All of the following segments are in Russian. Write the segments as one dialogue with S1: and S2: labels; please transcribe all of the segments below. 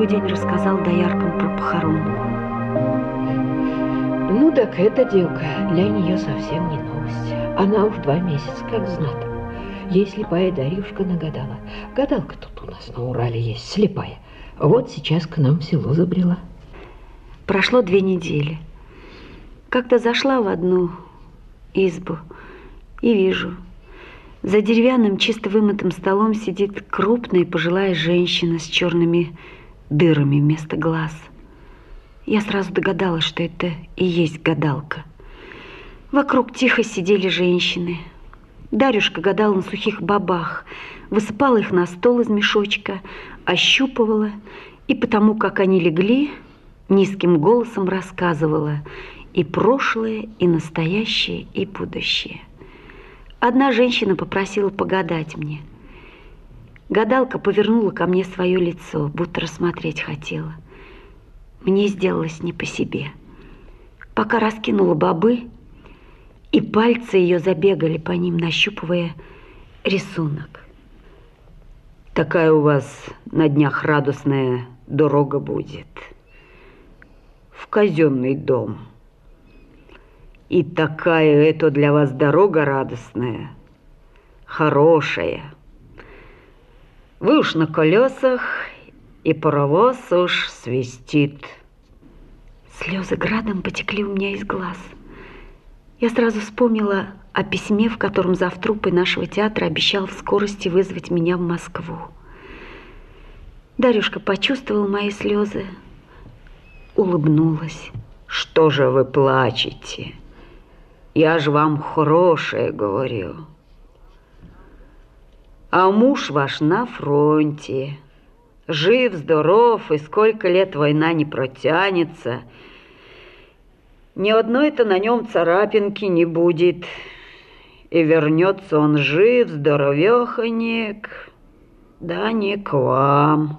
S1: другой день рассказал дояркам про похоронку.
S2: Ну, так эта девка для нее совсем не новость. Она уж 2 месяца как знаток. Ей слепая Дарьюшка нагадала. Гадалка тут у нас на Урале есть, слепая. Вот сейчас к нам в село забрела.
S1: Прошло 2 недели. Как-то зашла в одну избу и вижу, за деревянным чисто вымытым столом сидит крупная пожилая женщина с черными дырами вместо глаз. Я сразу догадалась, что это и есть гадалка. Вокруг тихо сидели женщины. Дарюшка гадала на сухих бобах, высыпала их на стол из мешочка, ощупывала, и потому, как они легли, низким голосом рассказывала и прошлое, и настоящее, и будущее. Одна женщина попросила погадать мне. Гадалка повернула ко мне свое лицо, будто рассмотреть хотела. Мне сделалось не по себе. Пока раскинула бобы, и пальцы ее забегали по ним, нащупывая рисунок. Такая у вас на днях радостная дорога будет. В казенный дом. И такая это для вас дорога радостная, хорошая. Вы уж на колесах, и паровоз уж свистит. Слезы градом потекли у меня из глаз. Я сразу вспомнила о письме, в котором завтруппой нашего театра обещал в скорости вызвать меня в Москву. Дарюшка почувствовала мои слезы, улыбнулась. Что же вы плачете? Я же вам хорошее говорю. А муж ваш на фронте, жив-здоров, и сколько лет война не протянется, ни одной-то на нем царапинки не будет, и вернется он жив-здоровеханек, да не к вам.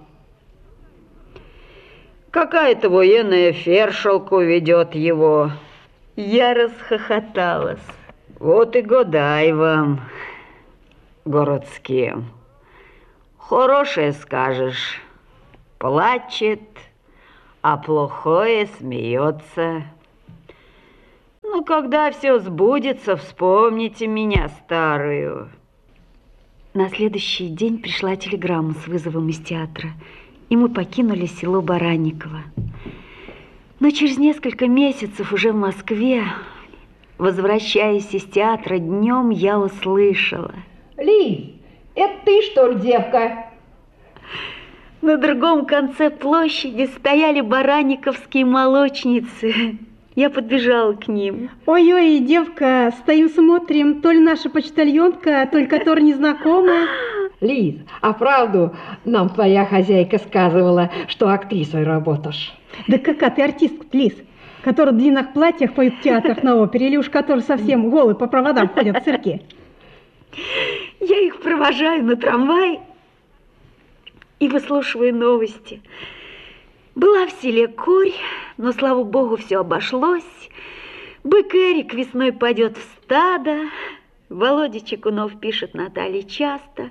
S1: Какая-то военная фершелку ведет его. Я расхохоталась. Вот и годай вам, городским. Хорошее скажешь, плачет, а плохое смеется. Ну, когда все сбудется, вспомните меня, старую. На следующий день пришла телеграмма с вызовом из театра, и мы покинули село Баранниково. Но через несколько месяцев уже в Москве, возвращаясь из театра днем, я услышала.
S2: Лиз, это ты, что ли, девка?
S1: На другом конце площади стояли баранниковские молочницы. Я подбежала к ним.
S3: Ой-ой, девка, стоим, смотрим, то ли наша почтальонка, то ли которая незнакомая.
S2: Лиз, а правду нам твоя хозяйка сказывала, что актрисой работаешь?
S3: Да какая ты артистка, Лиз, которая в длинных платьях поют в театрах на опере, или уж которые совсем голые по проводам ходят в цирке?
S1: Я их провожаю на трамвай и выслушиваю новости. Была в селе курь, но, слава богу, все обошлось. Бык Эрик весной пойдет в стадо. Володя Чекунов пишет Наталье часто,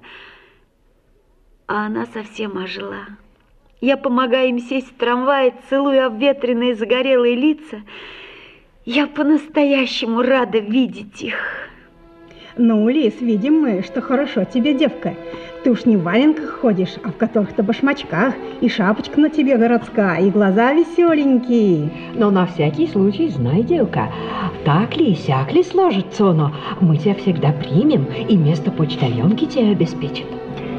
S1: а она совсем ожила. Я помогаю им сесть в трамвай, целую обветренные загорелые лица. Я по-настоящему рада видеть их.
S3: Ну, Лиз, видим мы, что хорошо тебе, девка. Ты уж не в валенках ходишь, а в которых-то башмачках, и шапочка на тебе городская, и глаза веселенькие.
S2: Но на всякий случай знай, девка, так ли, сяк ли сложится оно, мы тебя всегда примем, и место почтальонки тебе обеспечат.